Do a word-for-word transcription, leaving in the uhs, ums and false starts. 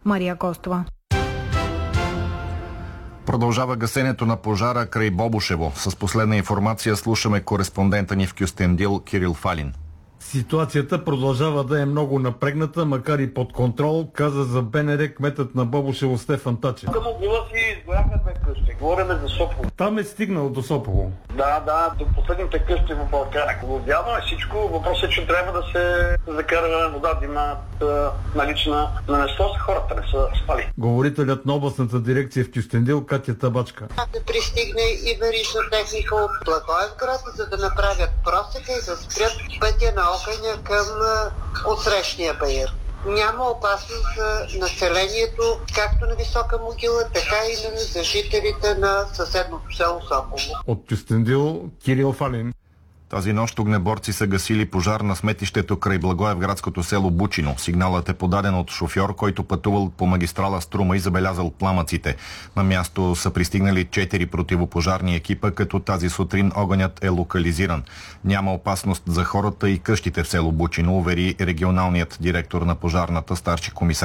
Мария Костова. Продължава гасенето на пожара край Бобошево. С последна информация слушаме кореспондента ни в Кюстендил Кирил Фалин. Ситуацията продължава да е много напрегната, макар и под контрол, каза за БНР кметът на Бобошево Стефан Тачев. Към могила си изгоряха две къщи. Говорим за Сополо. Там е стигнал до Сополо. Да, да, до последните къщи в Балкана. Глобяваме всичко. Въпросът е, че трябва да се закара вода, да имат налична. На место са хората, не са спали. Говорителят на областната дирекция в Кюстендил Катя Табачка. Да пристигне и верижна техника от Благоевград, за да направят просека и да спрят пътя на огъня към отсрещния баир. Няма опасност за населението, както на Висока могила, така и за жителите на съседното село Сополо. От Кюстендил Кирил Фалин. Тази нощ огнеборци са гасили пожар на сметището край Благоевградското село Бучино. Сигналът е подаден от шофьор, който пътувал по магистрала Струма и забелязал пламъците. На място са пристигнали четири противопожарни екипа, като тази сутрин огънят е локализиран. Няма опасност за хората и къщите в село Бучино, увери регионалният директор на пожарната старши комисар